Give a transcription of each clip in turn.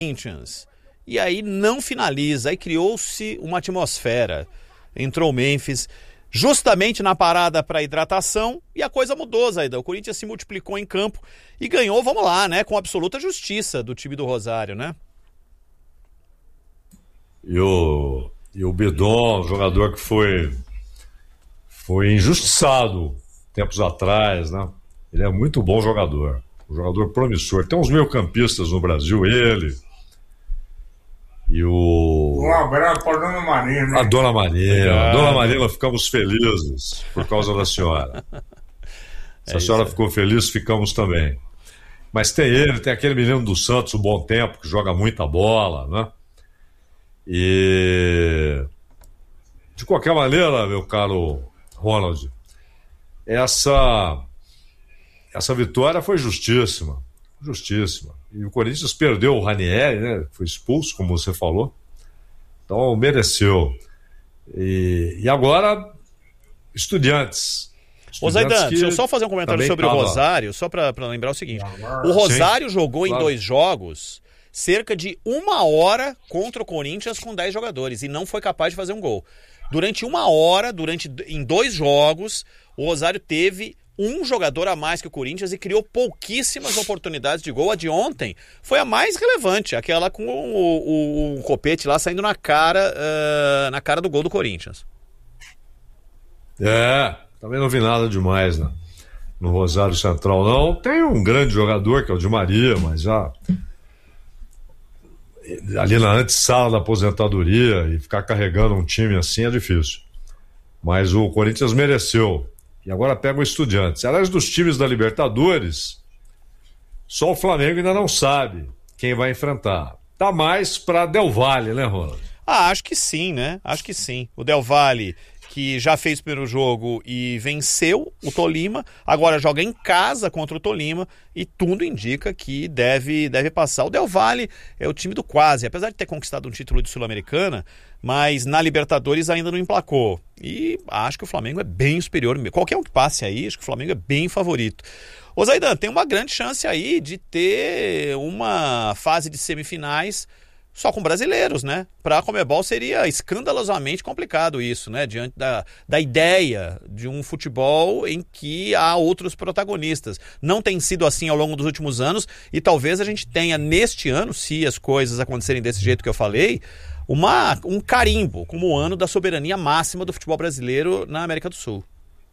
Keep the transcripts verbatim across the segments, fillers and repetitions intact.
Corinthians. E aí não finaliza, aí criou-se uma atmosfera. Entrou o Memphis, justamente na parada para hidratação, e a coisa mudou, Zaidan. O Corinthians se multiplicou em campo e ganhou, vamos lá, né, com absoluta justiça do time do Rosário, né? E o, e o Bidon, jogador que foi, foi injustiçado tempos atrás, né? Ele é muito bom jogador, um jogador promissor. Tem uns meio-campistas no Brasil, ele... E o... Um abraço para a Dona Marina. Né? A Dona Marina. A Dona Marina, ficamos felizes por causa da senhora. Se é a senhora ficou feliz, ficamos também. Mas tem ele, tem aquele menino do Santos, o Bom Tempo, que joga muita bola, né? E... De qualquer maneira, meu caro Ronald, essa, essa vitória foi justíssima. Justíssima. E o Corinthians perdeu o Ranieri, né? Foi expulso, como você falou. Então, mereceu. E, e agora, Estudiantes. Ô Zaidan, deixa eu só fazer um comentário sobre tava... o Rosário, só para lembrar o seguinte. O Rosário Sim, jogou claro. em dois jogos cerca de uma hora contra o Corinthians com dez jogadores e não foi capaz de fazer um gol. Durante uma hora, durante, em dois jogos, o Rosário teve um jogador a mais que o Corinthians e criou pouquíssimas oportunidades de gol. A de ontem foi a mais relevante, aquela com o, o, o Copete lá saindo na cara, uh, na cara do gol do Corinthians. É, também não vi nada demais, né? No Rosário Central, não. Tem um grande jogador que é o Di Maria, mas já ali na antessala da aposentadoria e ficar carregando um time assim é difícil. Mas o Corinthians mereceu. E agora pega o Estudiantes. Aliás, dos times da Libertadores, só o Flamengo ainda não sabe quem vai enfrentar. Tá mais pra Del Valle, né, Ronald? Ah, acho que sim, né? Acho que sim. O Del Valle, que já fez o primeiro jogo e venceu o Tolima, agora joga em casa contra o Tolima e tudo indica que deve, deve passar. O Del Valle é o time do quase, apesar de ter conquistado um título de Sul-Americana, mas na Libertadores ainda não emplacou. E acho que o Flamengo é bem superior. Qualquer um que passe aí, acho que o Flamengo é bem favorito. Ô Zaidan, tem uma grande chance aí de ter uma fase de semifinais só com brasileiros, né? Para a Conmebol seria escandalosamente complicado isso, né? Diante da, da ideia de um futebol em que há outros protagonistas. Não tem sido assim ao longo dos últimos anos e talvez a gente tenha neste ano, se as coisas acontecerem desse jeito que eu falei, uma, um carimbo como o ano da soberania máxima do futebol brasileiro na América do Sul.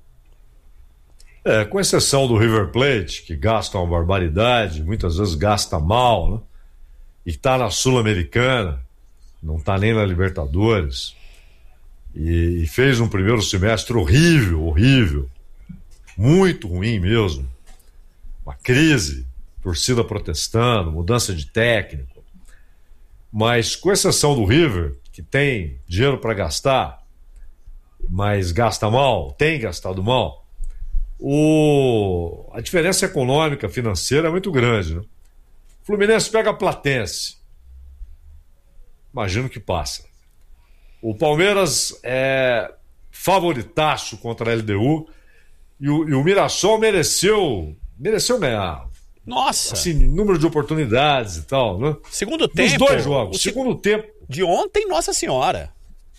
É, com exceção do River Plate, que gasta uma barbaridade, muitas vezes gasta mal, né? E está na Sul-Americana, não está nem na Libertadores, e, e fez um primeiro semestre horrível, horrível, muito ruim mesmo, uma crise, torcida protestando, mudança de técnico, mas com exceção do River, que tem dinheiro para gastar, mas gasta mal, tem gastado mal, o... a diferença econômica, financeira é muito grande, né? Fluminense pega a Platense. Imagino que passa. O Palmeiras é favoritaço contra a L D U e o, e o Mirassol mereceu mereceu ganhar. Nossa! Assim, número de oportunidades e tal, né? Segundo tempo. Dos dois jogos. Segundo seg... tempo. De ontem, Nossa Senhora.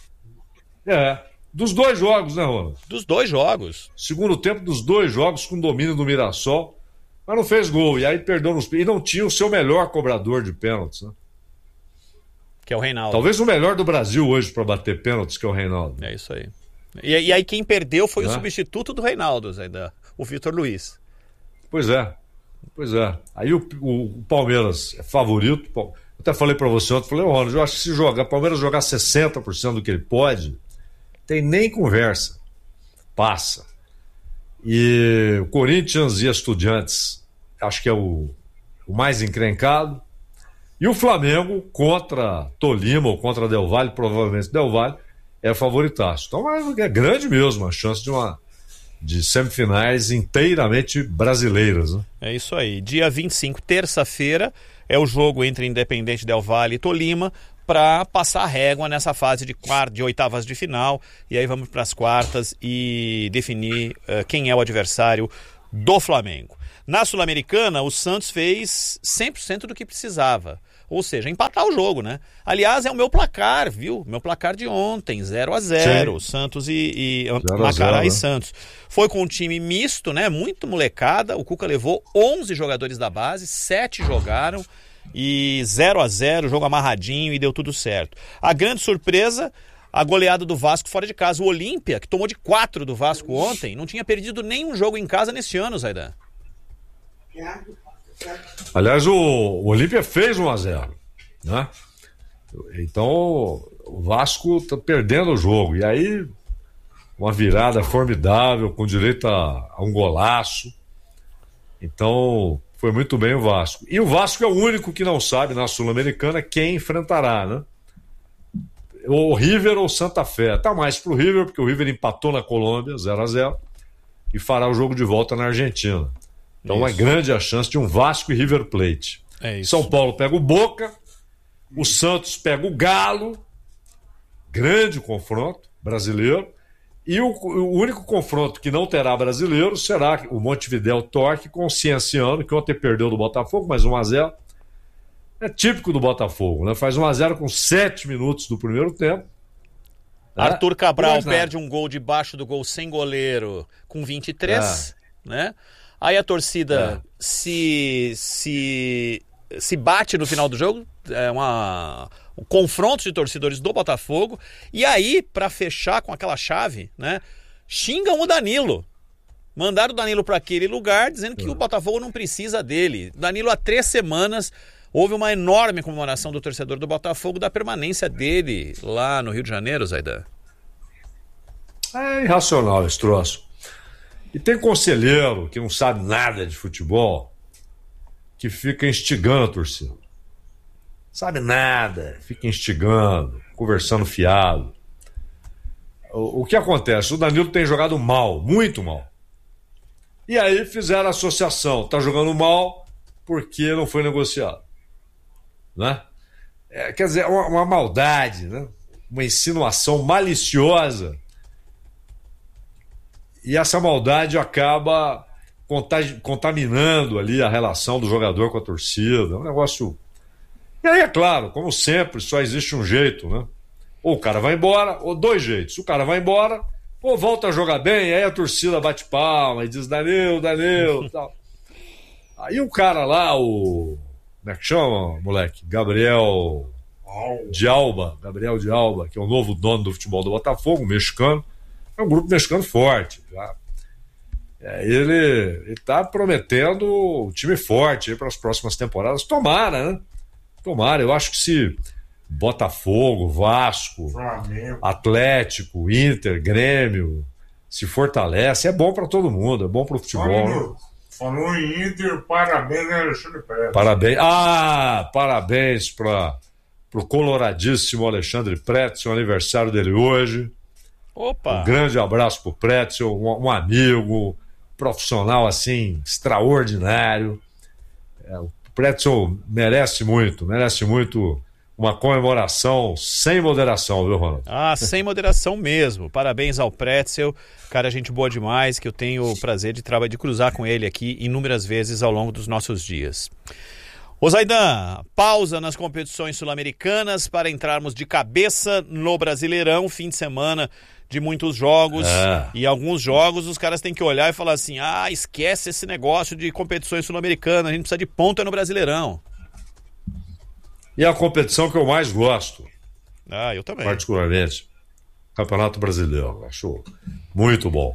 É. Dos dois jogos, né, Ronald? Dos dois jogos. Segundo tempo dos dois jogos com domínio do Mirassol. Mas não fez gol, e aí perdeu nos... E não tinha o seu melhor cobrador de pênaltis, né? Que é o Reinaldo. Talvez o melhor do Brasil hoje para bater pênaltis, que é o Reinaldo. É isso aí. E, e aí quem perdeu foi é? o substituto do Reinaldo, Zaidan, o Vitor Luiz. Pois é, pois é. Aí o, o, o Palmeiras é favorito. Eu até falei para você ontem, falei, ô Ronald, eu acho que se jogar, o Palmeiras jogar sessenta por cento do que ele pode, tem nem conversa. Passa. E o Corinthians e Estudiantes, acho que é o, o mais encrencado. E o Flamengo contra Tolima ou contra Del Valle, provavelmente Del Valle, é favoritaço. Então é grande mesmo a chance de uma de semifinais inteiramente brasileiras, né? É isso aí. Dia vinte e cinco, terça-feira, é o jogo entre Independente Del Valle e Tolima para passar a régua nessa fase de, quarta, de oitavas de final. E aí vamos para as quartas e definir uh, quem é o adversário do Flamengo. Na Sul-Americana, o Santos fez cem por cento do que precisava. Ou seja, empatar o jogo, né? Aliás, é o meu placar, viu? Meu placar de ontem, zero a zero. Santos e, e Macará e Santos. Foi com um time misto, né? Muito molecada. O Cuca levou onze jogadores da base, sete jogaram e zero a zero, jogo amarradinho e deu tudo certo. A grande surpresa, a goleada do Vasco fora de casa. O Olímpia, que tomou de quatro do Vasco ontem, não tinha perdido nenhum jogo em casa nesse ano, Zaidan. Aliás, o, o Olímpia fez um a zero, né? Então o Vasco tá perdendo o jogo. E aí, uma virada formidável, com direito a, a um golaço. Então, foi muito bem o Vasco. E o Vasco é o único que não sabe, na Sul-Americana, quem enfrentará, né? O River ou Santa Fé. Tá mais pro River, porque o River empatou na Colômbia, zero a zero, e fará o jogo de volta na Argentina. Então isso. É grande a chance de um Vasco e River Plate. É isso. São Paulo pega o Boca, o Santos pega o Galo, grande confronto brasileiro, e o, o único confronto que não terá brasileiro será o Montevidéu Torque com o Cienciano, que ontem perdeu do Botafogo, mas um a zero. É típico do Botafogo, né? Faz um a zero com sete minutos do primeiro tempo. Arthur Cabral perde um gol debaixo do gol sem goleiro com vinte e três, é. né? Aí a torcida é. se, se, se bate no final do jogo, é uma, um confronto de torcedores do Botafogo, e aí, para fechar com aquela chave, né, xingam o Danilo. Mandaram o Danilo para aquele lugar, dizendo que é. o Botafogo não precisa dele. Danilo, há três semanas, houve uma enorme comemoração do torcedor do Botafogo da permanência dele lá no Rio de Janeiro, Zaidan. É irracional esse troço. E tem conselheiro que não sabe nada de futebol que fica instigando a torcida. Sabe nada, fica instigando, conversando fiado. O, o que acontece? O Danilo tem jogado mal, muito mal. E aí fizeram a associação. Tá jogando mal porque não foi negociado. Né? É, quer dizer, uma, uma maldade, né? Uma insinuação maliciosa. E essa maldade acaba contaminando ali a relação do jogador com a torcida. É um negócio... E aí, é claro, como sempre, só existe um jeito, né? Ou o cara vai embora, ou dois jeitos. O cara vai embora, ou volta a jogar bem, aí a torcida bate palma e diz Danilo, Danilo e tal. Aí o cara lá, o... Como é que chama, moleque? Gabriel de Alba. Gabriel de Alba, que é o novo dono do futebol do Botafogo, mexicano. É um grupo mexicano forte. Já. É, ele está prometendo um time forte para as próximas temporadas. Tomara, né? Tomara. Eu acho que se Botafogo, Vasco, Flamengo, Atlético, Inter, Grêmio se fortalece, é bom para todo mundo, é bom para o futebol. Falou, falou em Inter, parabéns, Alexandre Pretzel. Parabéns. Ah, parabéns para o coloradíssimo Alexandre Pretzel, aniversário dele hoje. Opa. Um grande abraço pro Pretzel, um, um amigo, profissional assim, extraordinário. É, o Pretzel merece muito, merece muito uma comemoração sem moderação, viu, Ronaldo? Ah, sem moderação mesmo. Parabéns ao Pretzel, cara, gente boa demais, que eu tenho o prazer de, tra- de cruzar com ele aqui inúmeras vezes ao longo dos nossos dias. Ô Zaidan, pausa nas competições sul-americanas para entrarmos de cabeça no Brasileirão, fim de semana de muitos jogos, é. e alguns jogos os caras têm que olhar e falar assim, ah, esquece esse negócio de competições sul-americanas, a gente precisa de ponta no Brasileirão. E a competição que eu mais gosto, ah, eu também. particularmente, Campeonato Brasileiro, acho muito bom.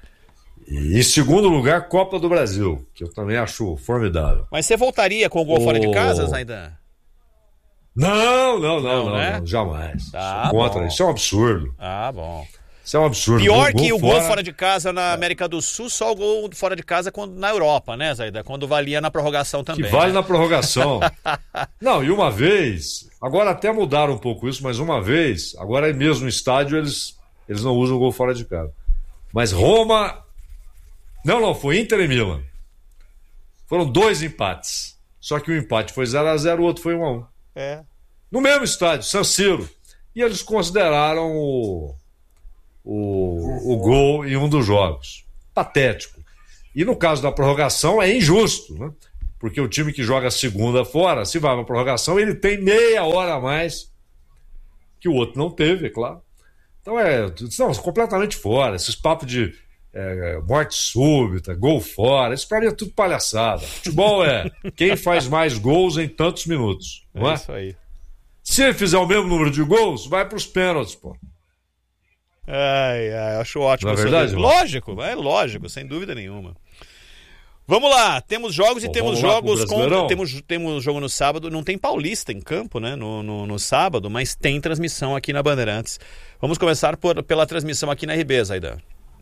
E em segundo lugar, Copa do Brasil, que eu também acho formidável. Mas você voltaria com o gol o... fora de casa, Zaidan? Não, não, não, não, não, né? não jamais. Ah, contra, bom. Isso é um absurdo. Ah, bom. Isso é um absurdo. Pior gol, que gol o gol fora... fora de casa na América do Sul, só o gol fora de casa quando, na Europa, né, Zaidan? Quando valia na prorrogação também. Que vale né? na prorrogação. Não, e uma vez, agora até mudaram um pouco isso, mas uma vez, agora mesmo no estádio eles, eles não usam o gol fora de casa. Mas Roma... Não, não, foi Inter e Milan. Foram dois empates. Só que o empate foi zero a zero, o outro foi um a um. É. No mesmo estádio, San Siro. E eles consideraram o, o, o gol em um dos jogos. Patético. E no caso da prorrogação é injusto, né? porque o time que joga segunda fora, se vai para prorrogação, ele tem meia hora a mais que o outro não teve, é claro. Então é, não, completamente fora. Esses papos de é, morte súbita, gol fora, isso pra mim é tudo palhaçada. Futebol é quem faz mais gols em tantos minutos, não é? É isso aí. Se ele fizer o mesmo número de gols, vai pros pênaltis, pô. Ai, ai, acho ótimo. Não é verdade, sobre... Lógico, é lógico, sem dúvida nenhuma. Vamos lá, temos jogos e Bom, temos vamos lá jogos pro com. Temos, temos jogo no sábado, não tem Paulista em campo, né? No, no, no sábado, mas tem transmissão aqui na Bandeirantes. Vamos começar por, pela transmissão aqui na R B, Zaidan.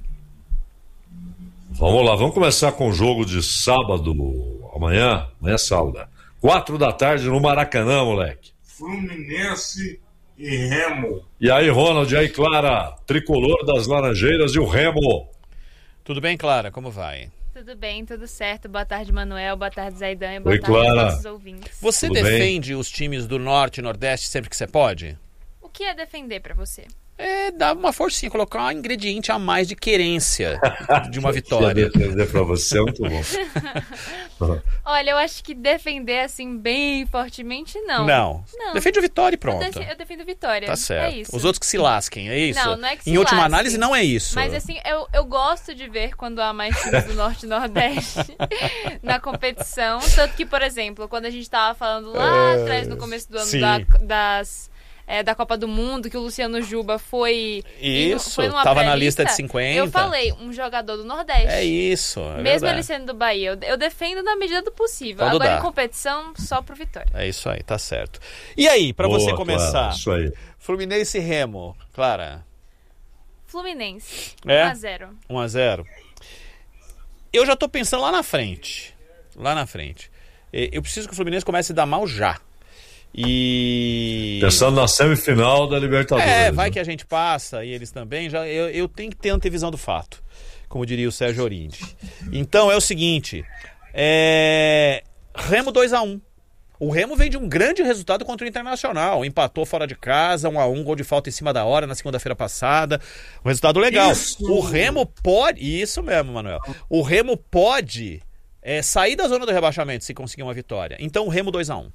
Vamos lá, vamos começar com o jogo de sábado, amanhã, amanhã é sábado, quatro da tarde no Maracanã, moleque. Fluminense e Remo. E aí, Ronald, e aí, Clara, tricolor das Laranjeiras e o Remo. Tudo bem, Clara? Como vai? Tudo bem, tudo certo. Boa tarde, Manuel. Boa tarde, Zaidan. E boa Oi, tarde aos Clara. nossos ouvintes. Você Tudo defende bem? Os times do Norte e Nordeste sempre que você pode? O que é defender pra você? É dar uma forcinha, colocar um ingrediente a mais de querência de uma Quer vitória. defender pra você é muito bom. Olha, eu acho que defender assim bem fortemente, não. Não. Não. Defende o Vitória e Eu, pronto. def- eu defendo Vitória. Tá certo. É isso. Os outros que se lasquem, é isso? Não, não é que se Em última lasquem. análise, não é isso. Mas assim, eu, eu gosto de ver quando há mais times do Norte e Nordeste na competição. Tanto que, por exemplo, quando a gente tava falando lá É, atrás, no começo do ano, sim. da, das, é, da Copa do Mundo, que o Luciano Juba foi... Isso, foi numa tava na pré-lista, lista de cinquenta. Eu falei, um jogador do Nordeste. É isso, é Mesmo verdade. ele sendo do Bahia. Eu, eu defendo na medida do possível. Quando Agora, dá. em competição, só pro Vitória. É isso aí, tá certo. E aí, pra você Boa, começar, Clara, isso aí. Fluminense e Remo, Clara, Fluminense, É? um a zero. um a zero. Eu já tô pensando lá na frente, lá na frente. Eh, Eu preciso que o Fluminense comece a dar mal já. E... Pensando na semifinal da Libertadores. É, vai né? que a gente passa e eles também. Já, eu, eu tenho que ter antevisão do fato, como diria o Sérgio Orindi. Então é o seguinte: é... Remo dois a um. O Remo veio de um grande resultado contra o Internacional. Empatou fora de casa, um a um, gol de falta em cima da hora na segunda-feira passada. Um resultado legal. Isso. O Remo pode. Isso mesmo, Manuel. O Remo pode é, sair da zona do rebaixamento se conseguir uma vitória. Então o Remo dois a um.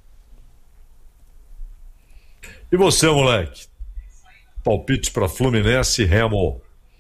E você, moleque? Palpite para Fluminense e Remo.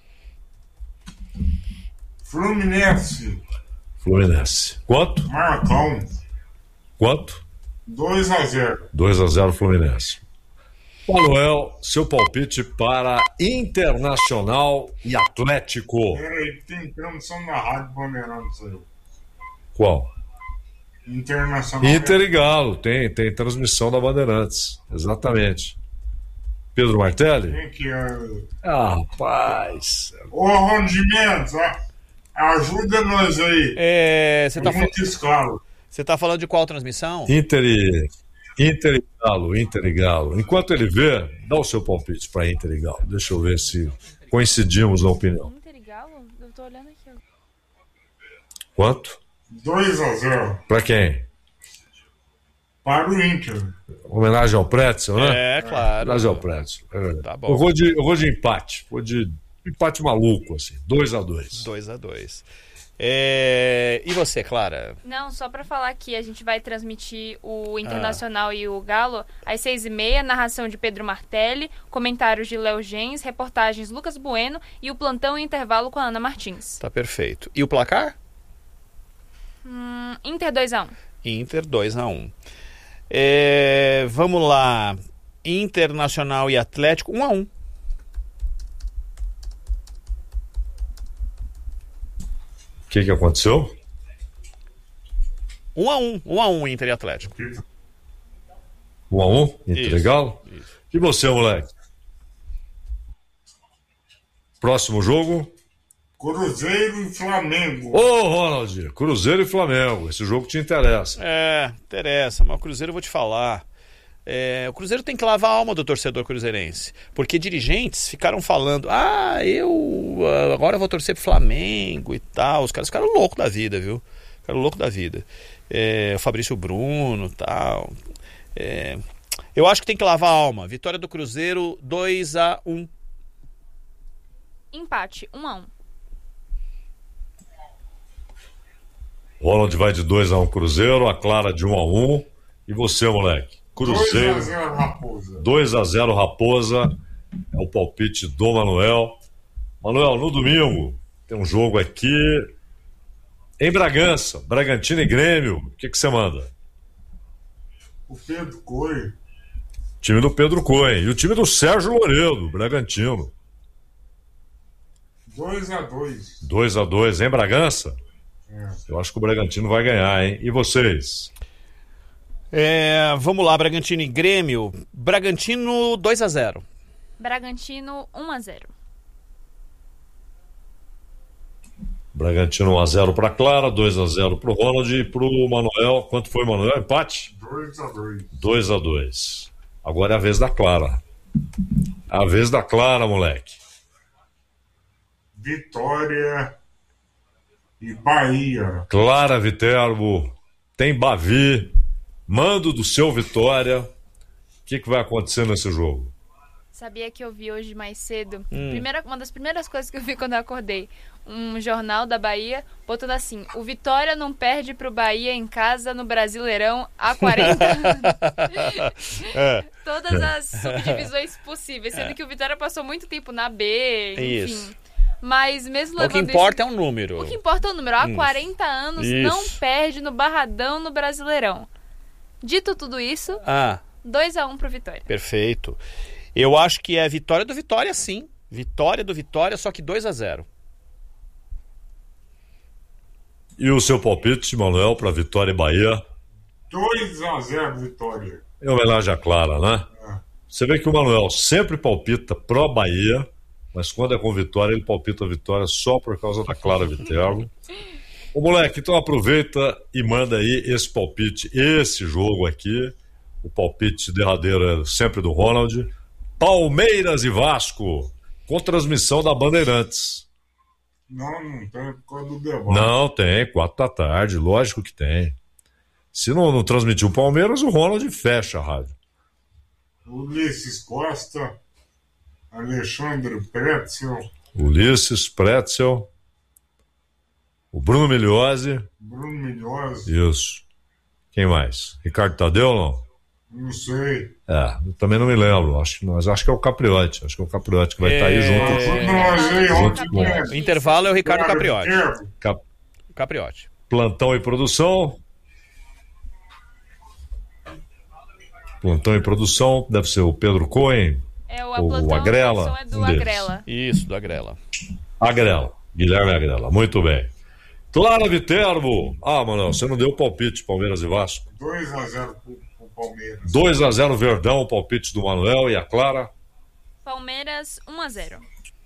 Fluminense. Fluminense. Quanto? Marcão. Quanto? dois a zero. dois a zero Fluminense. Manuel, seu palpite para Internacional e Atlético. Peraí, tem transmissão na Rádio Bandeirantes aí. Qual? Internacional. Inter e Galo. Tem, tem transmissão da Bandeirantes. Exatamente. Pedro Martelli? Quem que é? Ah, rapaz. Ô, Ronald Mendes, ó, ajuda nós aí. É, você É tá, fa- muito escalo. você tá falando de qual transmissão? Inter e, Inter e Galo, Inter e Galo. Enquanto ele vê, dá o seu palpite para Inter e Galo. Deixa eu ver se coincidimos na opinião. Inter e Galo? Eu tô olhando aqui. ó. Quanto? dois a zero. Para quem? Para o Inter. Homenagem ao Pretzel, né? É, claro. Homenagem ao Pretzel. É verdade. Tá bom. Eu vou de, eu vou de empate. Vou de empate maluco, assim. dois a dois. dois a dois. É... E você, Clara? Não, só pra falar que a gente vai transmitir o Internacional e o Galo às seis e meia, narração de Pedro Martelli, comentários de Léo Gens, reportagens Lucas Bueno e o plantão e intervalo com a Ana Martins. Tá perfeito. E o placar? Hum, Inter dois a um. Inter dois a um. É... Vamos lá. Internacional e Atlético um a um. O que, que aconteceu? um a um. um a um Inter e Atlético. um a um? Inter Isso, e Galo? isso. E você, moleque? Próximo jogo? Cruzeiro e Flamengo. Ô, Ronald, Cruzeiro e Flamengo. Esse jogo te interessa. É, interessa, mas o Cruzeiro eu vou te falar. É, o Cruzeiro tem que lavar a alma do torcedor cruzeirense. Porque dirigentes ficaram falando: ah, eu ah, agora vou torcer pro Flamengo e tal. Os caras ficaram loucos da vida, viu? Ficaram loucos da vida. É, o Fabrício Bruno e tal. É, eu acho que tem que lavar a alma. Vitória do Cruzeiro dois a um. Empate um a um. Ronald vai de dois a um Cruzeiro, a Clara de um a um. E você, moleque? Cruzeiro. dois a zero Raposa. dois a zero Raposa. É o palpite do Manuel. Manuel, no domingo tem um jogo aqui em Bragança, Bragantino e Grêmio. O que que você manda? O Pedro Coi. Time do Pedro Cohen. E o time do Sérgio Loredo, Bragantino. dois a dois. dois a dois em Bragança? É. Eu acho que o Bragantino vai ganhar, hein? E vocês? É, vamos lá, Bragantino e Grêmio. Bragantino dois a zero. Bragantino um a zero. Bragantino um a zero para Clara, dois a zero para o Ronald e para o Manuel. Quanto foi, Manuel? Empate? dois a dois. dois a dois. Agora é a vez da Clara. A vez da Clara, moleque. Vitória e Bahia. Clara Viterbo, tem Bavi, mando do seu Vitória. O que, que vai acontecer nesse jogo? Sabia que eu vi hoje mais cedo? Hum. Primeira, uma das primeiras coisas que eu vi quando eu acordei. Um jornal da Bahia botando assim: o Vitória não perde pro Bahia em casa no Brasileirão há quarenta anos. É. Todas as subdivisões possíveis, sendo que o Vitória passou muito tempo na B, enfim. Isso. Mas mesmo O levando que importa isso, é um número. o que importa é o número. Há Isso. quarenta anos Isso. não perde no Barradão no Brasileirão. Dito tudo isso, Ah, dois a um pro Vitória. perfeito. Eu acho que é vitória do Vitória, sim. Vitória do Vitória, só que dois a zero. E o seu palpite, Manuel, para Vitória e Bahia? dois a zero Vitória. Em homenagem à Clara, né? É. Você vê que o Manuel sempre palpita pró Bahia, mas quando é com Vitória, ele palpita a Vitória só por causa da Clara Viterbo. Ô moleque, então aproveita e manda aí esse palpite, esse jogo aqui. O palpite derradeiro é sempre do Ronald. Palmeiras e Vasco, com transmissão da Bandeirantes. Não, não tem por causa do debate. Não, tem, quatro da tarde, lógico que tem. Se não, não transmitir o Palmeiras, o Ronald fecha a rádio. Ulisses Costa, Alexandre Pretzel, Ulisses, Pretzel, o Bruno Miliose, Bruno Milhosa, isso. Quem mais? Ricardo Tadeu, não? não sei. É, eu também não me lembro, acho, mas acho que é o Capriotti, acho que é o Capriotti que vai estar aí É. junto. Nós aí Junto ontem com- né? O intervalo é o Ricardo Claro, Capriotti. Viterbo. Cap- Capriotti. Plantão e produção. Plantão e produção, deve ser o Pedro Cohen, É o, O plantão, Agrela, a produção é do um deles. Agrela. Isso, do Agrela. Agrela, Guilherme Agrela, muito bem. Clara Viterbo, ah, Manuel, você não deu palpite, Palmeiras e Vasco. dois a zero pro, pro Palmeiras. dois a zero Verdão, o palpite do Manuel e a Clara. Palmeiras um a zero.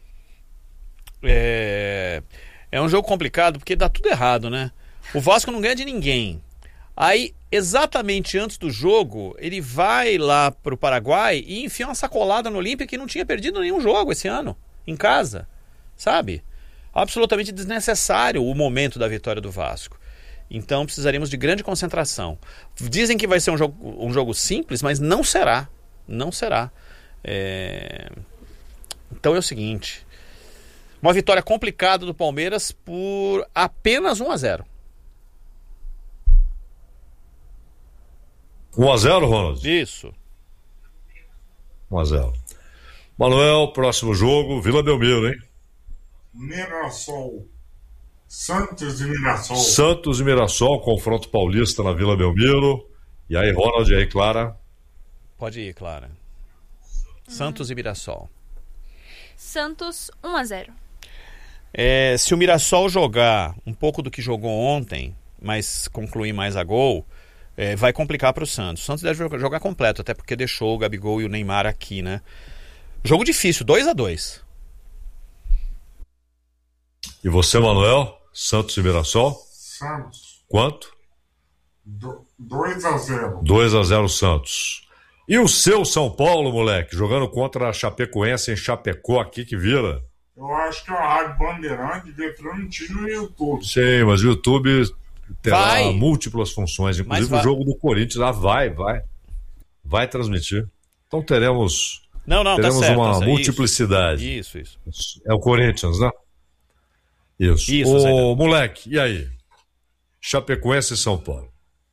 É... é um jogo complicado porque dá tudo errado, né? O Vasco não ganha de ninguém. Aí, exatamente antes do jogo, ele vai lá pro Paraguai e enfia uma sacolada no Olímpia que não tinha perdido nenhum jogo esse ano, em casa, sabe? Absolutamente desnecessário o momento da vitória do Vasco. Então precisaríamos de grande concentração. Dizem que vai ser um jogo, um jogo simples, mas não será. Não será. É... Então é o seguinte: uma vitória complicada do Palmeiras por apenas um a zero. um a zero, Ronald? Isso. um a zero. Manuel, próximo jogo, Vila Belmiro, hein? Mirassol. Santos e Mirassol. Santos e Mirassol, confronto paulista na Vila Belmiro. E aí, Ronald, e aí, Clara? Pode ir, Clara. Santos e Mirassol. Santos um a zero. É, se o Mirassol jogar um pouco do que jogou ontem, mas concluir mais a gol, é, vai complicar para o Santos. O Santos deve jogar completo, até porque deixou o Gabigol e o Neymar aqui, né? Jogo difícil, dois a dois. E você, Manuel? Santos e Mirassol? Santos. Quanto? Do, dois a zero. dois a zero Santos. E o seu São Paulo, moleque, jogando contra a Chapecoense em Chapecó, aqui que vira? Eu acho que a Rádio Bandeirante devia transmitir no YouTube. Sim, mas o YouTube terá Vai. múltiplas funções, inclusive Mas vai. o jogo do Corinthians, ah, vai, vai, vai transmitir. Então teremos, Não, não, teremos tá certo. uma tá certo. multiplicidade. Isso, isso. isso. É o Corinthians, né? Isso. Isso, Ô, Zé. moleque, e aí? Chapecoense e São Paulo.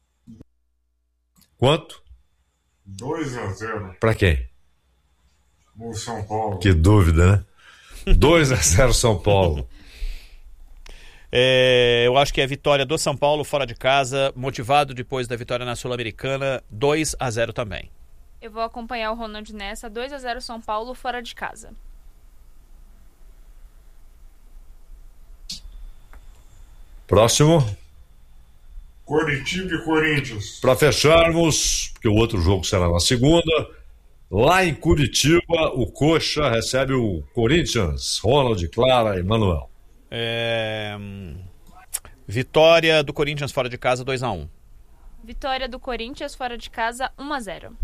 Quanto? dois a zero. Pra quem? No São Paulo. Que dúvida, né? dois a zero São Paulo. É, eu acho que é vitória do São Paulo fora de casa, motivado depois da vitória na Sul-Americana, dois a zero também. Eu vou acompanhar o Ronald nessa, dois a zero São Paulo fora de casa. Próximo. Coritiba e Corinthians. Para fecharmos, porque o outro jogo será na segunda, lá em Curitiba, o Coxa recebe o Corinthians. Ronald, Clara e Manuel. É... Vitória do Corinthians fora de casa, dois a um. Vitória do Corinthians fora de casa, um a zero.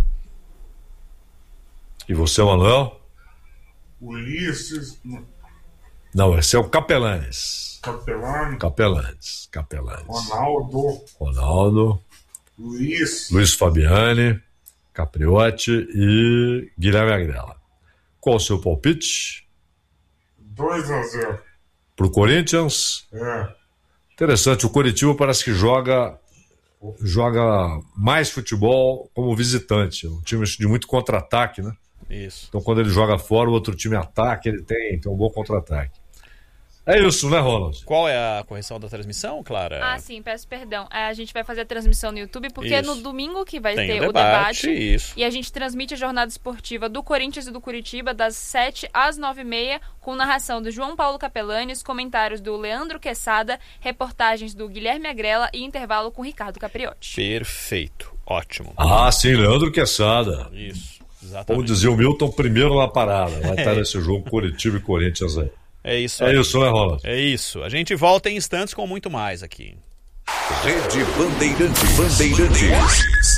E você, Manuel? Ulisses. Não, esse é o Capelanes. Capelano. Capelanes. Capelanes. Ronaldo. Ronaldo. Luiz. Luiz Fabiani. Capriotti e Guilherme Agrela. Qual o seu palpite? dois a zero. Pro Corinthians? É. Interessante, o Coritiba parece que joga joga mais futebol como visitante. É um time de muito contra-ataque, né? Isso. Então quando ele joga fora, o outro time ataca, ele tem, tem um bom contra-ataque. É isso, né, Ronald? Qual é a correção da transmissão, Clara? Ah, sim, peço perdão. A gente vai fazer a transmissão no YouTube, porque Isso. é no domingo que vai Tem ter o o debate, debate. isso. E a gente transmite a jornada esportiva do Corinthians e do Curitiba das sete às nove e meia, com narração do João Paulo Capelanes, comentários do Leandro Quesada, reportagens do Guilherme Agrela e intervalo com Ricardo Capriotti. Perfeito, ótimo. Ah, sim, Leandro Quesada. Isso, Como exatamente. dizia o Milton, primeiro na parada. Vai estar nesse jogo Coritiba e Corinthians aí. É isso É aí. isso, né, Ronald? É isso. A gente volta em instantes com muito mais aqui. Rede Bandeirantes. Bandeirantes.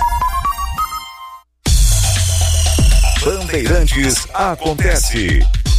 Bandeirantes acontece.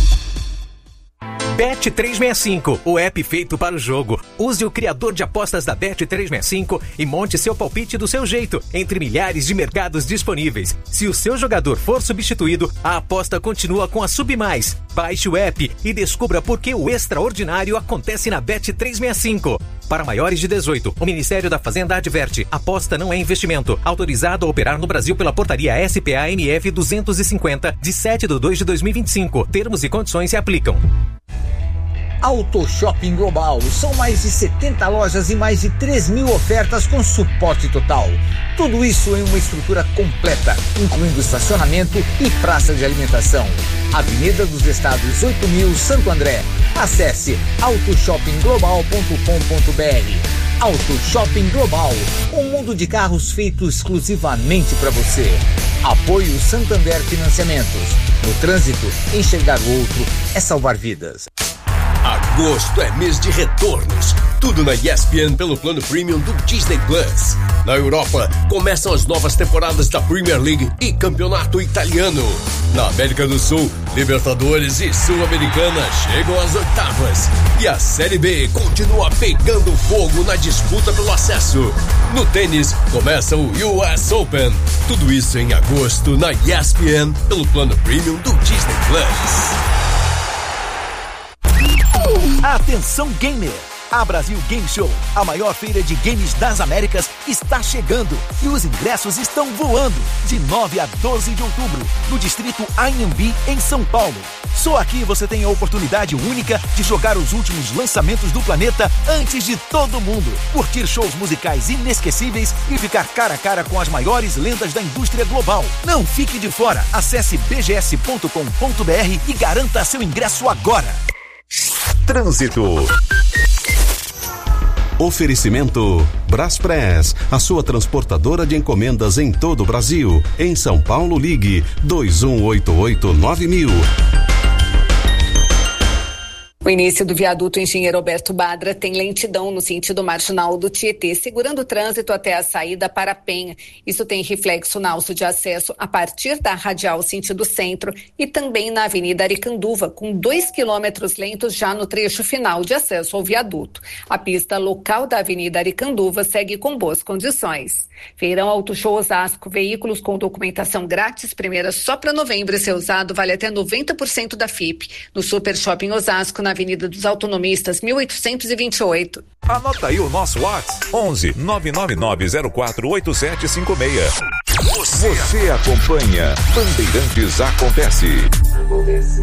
Bet trezentos e sessenta e cinco, o app feito para o jogo. Use o criador de apostas da Bet trezentos e sessenta e cinco e monte seu palpite do seu jeito, entre milhares de mercados disponíveis. Se o seu jogador for substituído, a aposta continua com a Submais. Baixe o app e descubra por que o extraordinário acontece na Bet trezentos e sessenta e cinco. Para maiores de dezoito, o Ministério da Fazenda adverte: aposta não é investimento. Autorizado a operar no Brasil pela portaria S P A M F duzentos e cinquenta, de sete de dois de dois mil e vinte e cinco. Termos e condições se aplicam. Auto Shopping Global. São mais de setenta lojas e mais de três mil ofertas com suporte total. Tudo isso em uma estrutura completa, incluindo estacionamento e praça de alimentação. Avenida dos Estados oito mil, Santo André. Acesse auto shopping global ponto com ponto b r. Auto Shopping Global, um mundo de carros feito exclusivamente para você. Apoio Santander Financiamentos. No trânsito, enxergar o outro é salvar vidas. Agosto é mês de retornos. Tudo na E S P N pelo plano premium do Disney Plus. Na Europa, começam as novas temporadas da Premier League e Campeonato Italiano. Na América do Sul, Libertadores e Sul-Americana chegam às oitavas. E a Série B continua pegando fogo na disputa pelo acesso. No tênis, começa o U S Open. Tudo isso em agosto na E S P N pelo plano premium do Disney Plus. Atenção gamer! A Brasil Game Show, a maior feira de games das Américas, está chegando e os ingressos estão voando. De nove a doze de outubro, no distrito Anhembi, em São Paulo. Só aqui você tem a oportunidade única de jogar os últimos lançamentos do planeta antes de todo mundo. Curtir shows musicais inesquecíveis e ficar cara a cara com as maiores lendas da indústria global. Não fique de fora. Acesse b g s ponto com ponto b r e garanta seu ingresso agora. Trânsito. Oferecimento Braspress, a sua transportadora de encomendas em todo o Brasil. Em São Paulo, ligue dois um oito oito nove mil. O início do viaduto Engenheiro Alberto Badra tem lentidão no sentido marginal do Tietê, segurando o trânsito até a saída para a Penha. Isso tem reflexo na alça de acesso a partir da radial sentido centro e também na Avenida Aricanduva, com dois quilômetros lentos já no trecho final de acesso ao viaduto. A pista local da Avenida Aricanduva segue com boas condições. Feirão Auto Show Osasco, veículos com documentação grátis, primeira só para novembro e ser usado vale até noventa por cento da F I P. No Super Shopping Osasco, na Avenida dos Autonomistas, mil oitocentos e vinte e oito. Anota aí o nosso WhatsApp, onze nove nove nove zero quatro oito sete cinco seis. Você, Você acompanha Bandeirantes Acontece. Acontece.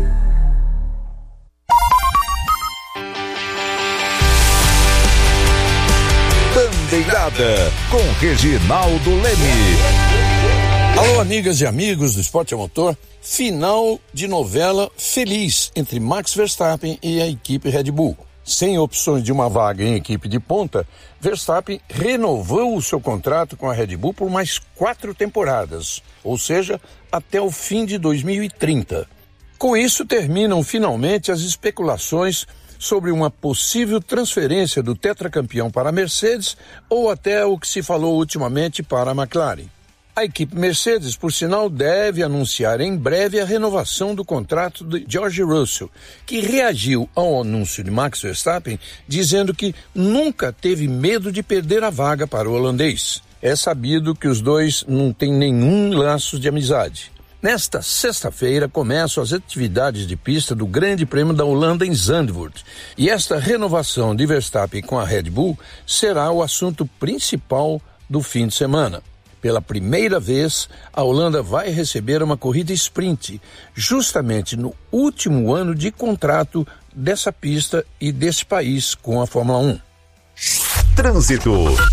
Bandeirada com Reginaldo Leme. Alô, amigas e amigos do Esporte a Motor. Final de novela feliz entre Max Verstappen e a equipe Red Bull. Sem opções de uma vaga em equipe de ponta, Verstappen renovou o seu contrato com a Red Bull por mais quatro temporadas, ou seja, até o fim de dois mil e trinta. Com isso, terminam finalmente as especulações sobre uma possível transferência do tetracampeão para a Mercedes ou até o que se falou ultimamente para a McLaren. A equipe Mercedes, por sinal, deve anunciar em breve a renovação do contrato de George Russell, que reagiu ao anúncio de Max Verstappen dizendo que nunca teve medo de perder a vaga para o holandês. É sabido que os dois não têm nenhum laço de amizade. Nesta sexta-feira começam as atividades de pista do Grande Prêmio da Holanda em Zandvoort. E esta renovação de Verstappen com a Red Bull será o assunto principal do fim de semana. Pela primeira vez, a Holanda vai receber uma corrida sprint, justamente no último ano de contrato dessa pista e desse país com a Fórmula um. Trânsito.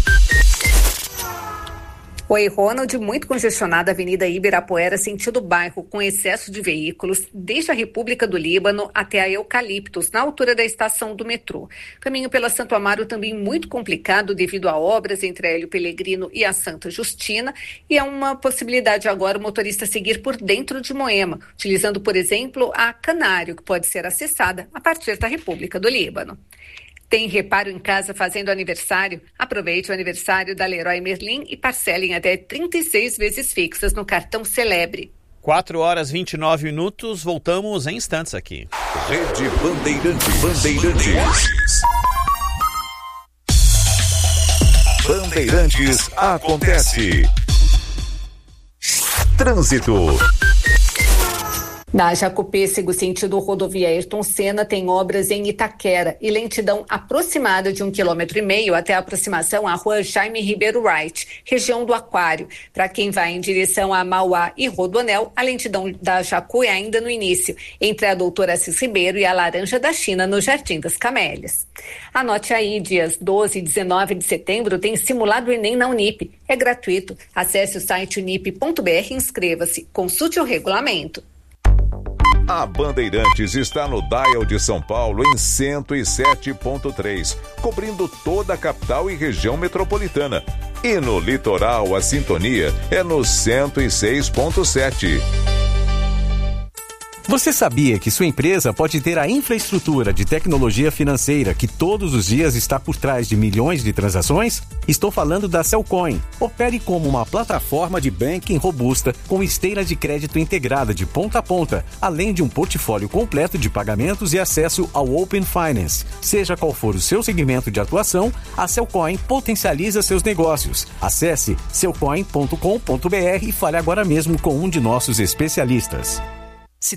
Oi, Ronald, muito congestionada a Avenida Ibirapuera, sentido bairro, com excesso de veículos, desde a República do Líbano até a Eucaliptos, na altura da estação do metrô. Caminho pela Santo Amaro também muito complicado devido a obras entre a Hélio Pellegrino e a Santa Justina, e há uma possibilidade agora o motorista seguir por dentro de Moema, utilizando, por exemplo, a Canário, que pode ser acessada a partir da República do Líbano. Tem reparo em casa fazendo aniversário? Aproveite o aniversário da Leroy Merlin e parcelem até trinta e seis vezes fixas no cartão Celebre. quatro horas e vinte e nove minutos, voltamos em instantes aqui. Rede Bandeirantes. Bandeirantes. Bandeirantes Acontece. Trânsito. Na Jacopêssego, sentido rodovia Ayrton Senna, tem obras em Itaquera e lentidão aproximada de um quilômetro e meio até a aproximação à rua Jaime Ribeiro Wright, região do Aquário. Para quem vai em direção a Mauá e Rodoanel, a lentidão da Jacu é ainda no início, entre a Doutora Assis Ribeiro e a Laranja da China, no Jardim das Camélias. Anote aí, dias doze e dezenove de setembro tem simulado Enem na Unip. É gratuito. Acesse o site unip ponto b r e inscreva-se. Consulte o regulamento. A Bandeirantes está no Dial de São Paulo em cento e sete ponto três, cobrindo toda a capital e região metropolitana. E no litoral, a sintonia é no cento e seis ponto sete. Você sabia que sua empresa pode ter a infraestrutura de tecnologia financeira que todos os dias está por trás de milhões de transações? Estou falando da Cellcoin. Opere como uma plataforma de banking robusta com esteira de crédito integrada de ponta a ponta, além de um portfólio completo de pagamentos e acesso ao Open Finance. Seja qual for o seu segmento de atuação, a Cellcoin potencializa seus negócios. Acesse cellcoin ponto com ponto b r e fale agora mesmo com um de nossos especialistas.